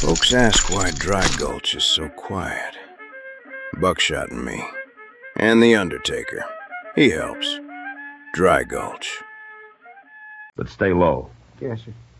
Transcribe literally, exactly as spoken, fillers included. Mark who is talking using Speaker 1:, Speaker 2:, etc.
Speaker 1: Folks ask why Dry Gulch is so quiet. Buckshot and me. And the Undertaker. He helps. Dry Gulch.
Speaker 2: But stay low.
Speaker 3: Yes, sir.